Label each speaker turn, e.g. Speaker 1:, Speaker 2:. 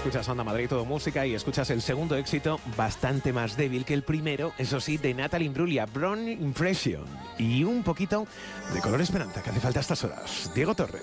Speaker 1: Escuchas Onda Madrid, todo música, y escuchas el segundo éxito, bastante más débil que el primero, eso sí, de Natalie Imbruglia, Brown Impression. Y un poquito de color esperanza que hace falta a estas horas. Diego Torres.